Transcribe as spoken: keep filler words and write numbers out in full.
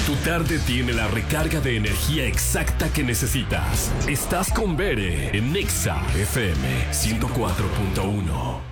Tu tarde tiene la recarga de energía exacta que necesitas. Estás con Bere en Nexa F M ciento cuatro punto uno.